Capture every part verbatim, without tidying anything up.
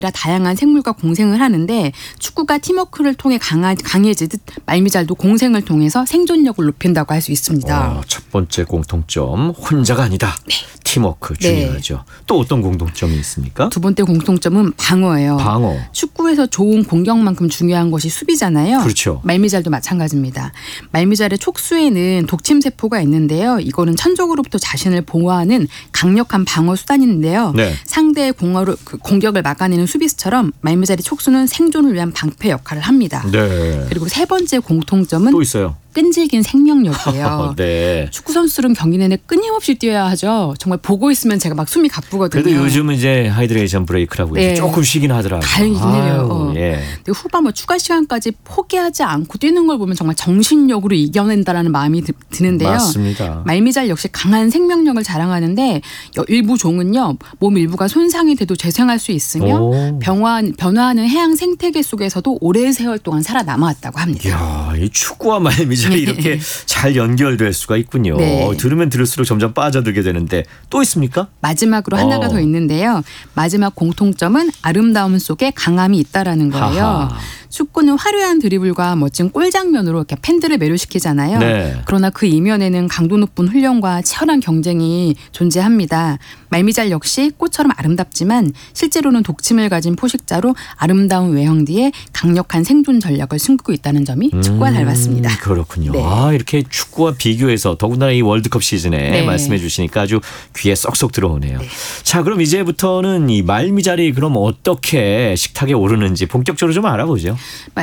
다양한 생물과 공생을 하는데 축구가 팀워크를 통해 강하, 강해지듯 말미잘도 공생을 통해서 생존력을 높인다고 할 수 있습니다. 어, 첫 번째 공통점 혼자가 아니다. 네. 팀워크 중요하죠. 네. 또 어떤 공통점이 있습니까? 두 번째 공통점은 방어예요. 방어. 축구에서 좋은 공격만큼 중요한 것이 수비잖아요. 그렇죠. 말미잘도 마찬가지입니다. 말미잘의 촉수에는 독침세포가 있는데요. 이거는 천적으로부터 자신을 보호하는 강력한 방어 수단인데요. 네. 상대의 공어로, 그 공격을 막아내는 수비수처럼 말미잘의 촉수는 생존을 위한 방패 역할을 합니다. 네. 그리고 세 번째 공통점은 또 있어요. 끈질긴 생명력이에요. 네. 축구 선수들은 경기 내내 끊임없이 뛰어야 하죠. 정말 보고 있으면 제가 막 숨이 가쁘거든요. 그래도 요즘은 이제 하이드레이션 브레이크라고 네. 조금 쉬긴 하더라고요. 다행이긴 해요. 어. 예. 근데 후반 뭐 추가 시간까지 포기하지 않고 뛰는 걸 보면 정말 정신력으로 이겨낸다라는 마음이 드, 드는데요. 맞습니다. 말미잘 역시 강한 생명력을 자랑하는데 일부 종은요. 몸 일부가 손상이 돼도 재생할 수 있으며 오. 변화, 변화하는 해양 생태계 속에서도 오랜 세월 동안 살아남아왔다고 합니다. 이야, 이 축구와 말미잘이 이렇게 잘 연결될 수가 있군요. 네. 들으면 들을수록 점점 빠져들게 되는데 또 있습니까? 마지막으로 하나가 어. 더 있는데요. 마지막 공통점은 아름다움 속에 강함이 있다라는 거예요. 하하. 축구는 화려한 드리블과 멋진 골 장면으로 이렇게 팬들을 매료시키잖아요. 네. 그러나 그 이면에는 강도 높은 훈련과 치열한 경쟁이 존재합니다. 말미잘 역시 꽃처럼 아름답지만 실제로는 독침을 가진 포식자로 아름다운 외형 뒤에 강력한 생존 전략을 숨기고 있다는 점이 축구와 음, 닮았습니다. 그렇군요. 네. 아, 이렇게 축구와 비교해서 더군다나 이 월드컵 시즌에 네. 말씀해 주시니까 아주 귀에 쏙쏙 들어오네요. 네. 자, 그럼 이제부터는 이 말미잘이 그럼 어떻게 식탁에 오르는지 본격적으로 좀 알아보죠.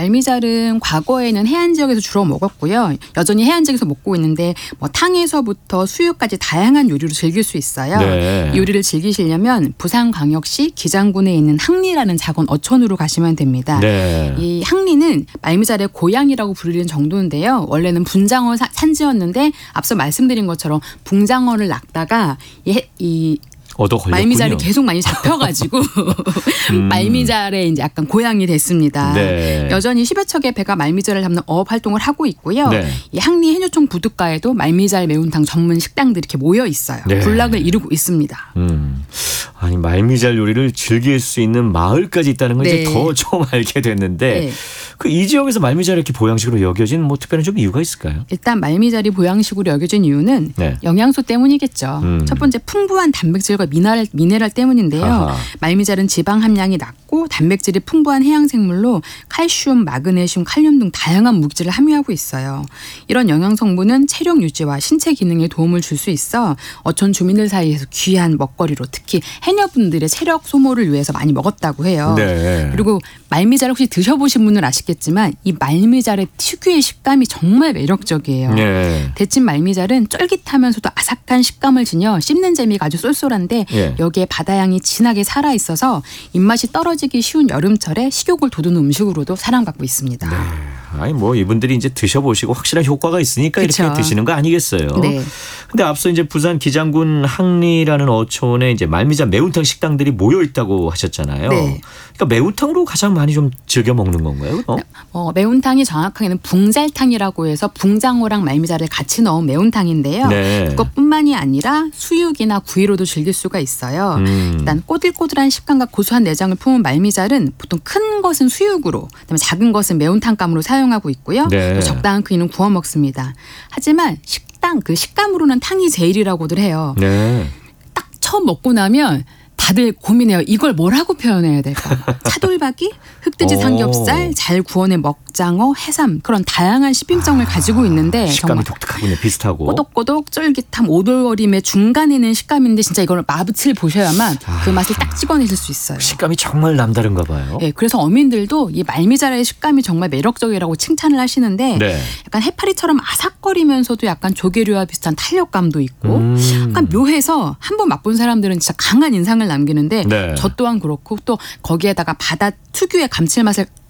말미잘은 과거에는 해안 지역에서 주로 먹었고요. 여전히 해안 지역에서 먹고 있는데 뭐 탕에서부터 수육까지 다양한 요리로 즐길 수 있어요. 네. 이 요리를 즐기시려면 부산광역시 기장군에 있는 항리라는 작은 어촌으로 가시면 됩니다. 네. 이 항리는 말미잘의 고향이라고 부르는 정도인데요. 원래는 분장어 사, 산지였는데 앞서 말씀드린 것처럼 붕장어를 낳다가 이, 이 얻어 걸렸군요. 말미잘이 계속 많이 잡혀가지고 음. 말미잘의 이제 약간 고향이 됐습니다. 네. 여전히 십여 척의 배가 말미잘을 잡는 어업 활동을 하고 있고요. 네. 이 항리 해녀촌 부둣가에도 말미잘 매운탕 전문 식당들이 이렇게 모여 있어요. 네. 군락을 이루고 있습니다. 음. 아니 말미잘 요리를 즐길 수 있는 마을까지 있다는 걸 네. 이제 더 좀 알게 됐는데 네. 그 이 지역에서 말미잘 이렇게 보양식으로 여겨진 뭐 특별한 좀 이유가 있을까요? 일단 말미잘이 보양식으로 여겨진 이유는 네. 영양소 때문이겠죠. 음. 첫 번째 풍부한 단백질과 미네랄, 미네랄 때문인데요. 아하. 말미잘은 지방 함량이 낮고 단백질이 풍부한 해양생물로 칼슘, 마그네슘, 칼륨 등 다양한 물질을 함유하고 있어요. 이런 영양 성분은 체력 유지와 신체 기능에 도움을 줄 수 있어 어촌 주민들 사이에서 귀한 먹거리로 특히 해녀분들의 체력 소모를 위해서 많이 먹었다고 해요. 네. 그리고 말미잘 혹시 드셔보신 분은 아시겠지만 이 말미잘의 특유의 식감이 정말 매력적이에요. 네. 데친 말미잘은 쫄깃하면서도 아삭한 식감을 지녀 씹는 재미가 아주 쏠쏠한데 예. 여기에 바다향이 진하게 살아있어서 입맛이 떨어지기 쉬운 여름철에 식욕을 돋우는 음식으로도 사랑받고 있습니다. 네. 아니 뭐 이분들이 이제 드셔보시고 확실한 효과가 있으니까 그쵸. 이렇게 드시는 거 아니겠어요? 네. 근데 앞서 이제 부산 기장군 항리라는 어촌에 이제 말미잘 매운탕 식당들이 모여 있다고 하셨잖아요. 네. 그러니까 매운탕으로 가장 많이 좀 즐겨 먹는 건가요? 어? 어, 매운탕이 정확하게는 붕잘탕이라고 해서 붕장어랑 말미잘을 같이 넣은 매운탕인데요. 네. 그것뿐만이 아니라 수육이나 구이로도 즐길 수가 있어요. 음. 일단 꼬들꼬들한 식감과 고소한 내장을 품은 말미잘은 보통 큰 것은 수육으로, 그다음에 작은 것은 매운탕감으로 사용하고 있고요. 네. 또 적당한 크기는 구워 먹습니다. 하지만 식당 그 식감으로는 탕이 제일이라고들 해요. 네. 딱 처음 먹고 나면 다들 고민해요. 이걸 뭐라고 표현해야 될까? 차돌박이, 흑돼지 오. 삼겹살, 잘 구워낸 먹장어, 해삼 그런 다양한 씹힘성을 아, 가지고 있는데 식감이 정말 독특하군요. 비슷하고. 꼬독꼬독 쫄깃함 오돌거림의 중간에는 식감인데 진짜 이걸 맛을 보셔야만 그 맛을 딱 찍어내실 수 있어요. 식감이 정말 남다른가 봐요. 네, 그래서 어민들도 이 말미잘의 식감이 정말 매력적이라고 칭찬을 하시는데 네. 약간 해파리처럼 아삭거리면서도 약간 조개류와 비슷한 탄력감도 있고 음. 약간 묘해서 한번 맛본 사람들은 진짜 강한 인상을 남기는데 네. 저 또한 그렇고 또 거기에다가 바다 특유의 감칠맛을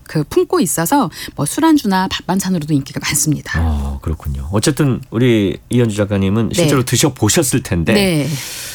그 품고 있어서 뭐 술안주나 밥 반찬으로도 인기가 많습니다. 어, 그렇군요. 어쨌든 우리 이현주 작가님은 실제로 네. 드셔보셨을 텐데 네.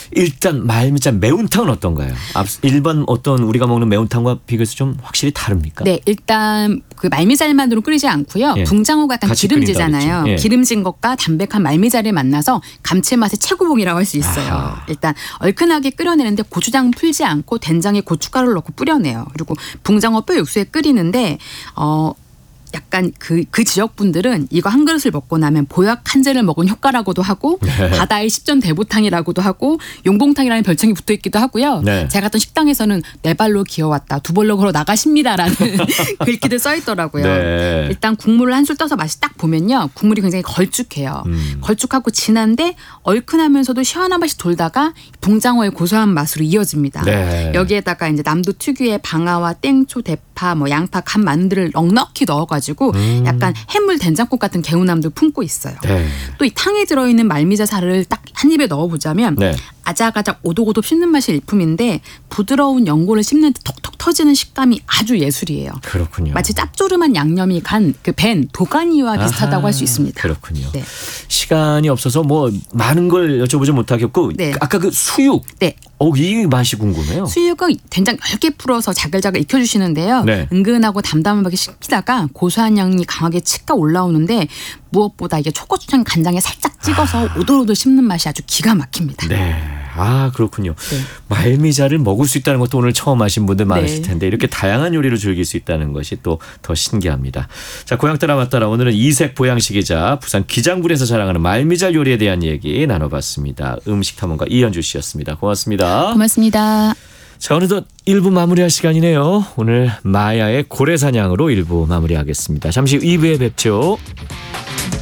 일단 말미자 매운탕은 어떤가요? 앞 일반 어떤 우리가 먹는 매운탕과 비교해서 좀 확실히 다릅니까? 네, 일단 그 말미잘만으로 끓이지 않고요. 예. 붕장어가 약간 같이 기름지잖아요. 끓인다 그랬죠. 예. 기름진 것과 담백한 말미잘을 만나서 감칠맛의 최고봉이라고 할 수 있어요. 아하. 일단 얼큰하게 끓여내는데 고추장 풀지 않고 된장에 고춧가루를 넣고 뿌려내요. 그리고 붕장어 뼈 육수에 끓이는데 어. 약간 그, 그 지역 분들은 이거 한 그릇을 먹고 나면 보약 한 재를 먹은 효과라고도 하고 네. 바다의 십전 대보탕이라고도 하고 용봉탕이라는 별칭이 붙어 있기도 하고요. 네. 제가 갔던 식당에서는 네 발로 기어왔다 두 발로 걸어 나가십니다라는 글귀도 써 있더라고요. 네. 일단 국물을 한술 떠서 맛이 딱 보면요. 국물이 굉장히 걸쭉해요. 음. 걸쭉하고 진한데 얼큰하면서도 시원한 맛이 돌다가 붕장어의 고소한 맛으로 이어집니다. 네. 여기에다가 이제 남도 특유의 방아와 땡초, 대파, 뭐 양파, 간, 마늘을 넉넉히 넣어가지고 음. 약간 해물 된장국 같은 개운함도 품고 있어요. 네. 또 이 탕에 들어있는 말미자 살을 딱 한 입에 넣어보자면 네. 아작아작 오독오독 씹는 맛이 일품인데 부드러운 연골을 씹는 듯 톡톡 터지는 식감이 아주 예술이에요. 그렇군요. 마치 마치 짭조름한 양념이 간 그 밴 도가니와 비슷하다고 할 수 있습니다. 그렇군요. 네. 시간이 없어서 뭐 많은 걸 여쭤보지 못하겠고 네. 아까 그 수육 네. 어, 이 맛이 궁금해요. 수육은 된장 얇게 풀어서 자글자글 익혀주시는데요. 네. 은근하고 담담하게 식히다가 고소한 향이 강하게 치까 올라오는데 무엇보다 이게 초고추장 간장에 살짝 찍어서 오돌오돌 씹는 맛이 아주 기가 막힙니다. 네. 아, 그렇군요. 네. 말미잘을 먹을 수 있다는 것도 오늘 처음 아신 분들 많으실 네. 텐데 이렇게 다양한 요리를 즐길 수 있다는 것이 또 더 신기합니다. 자, 고향 따라 맛따라 오늘은 이색 보양식이자 부산 기장군에서 자랑하는 말미잘 요리에 대한 얘기 나눠봤습니다. 음식 탐험가 이현주 씨였습니다. 고맙습니다. 고맙습니다. 자, 어느덧 일 부 마무리할 시간이네요. 오늘 마야의 고래사냥으로 일 부 마무리하겠습니다. 잠시 이 부에 뵙죠.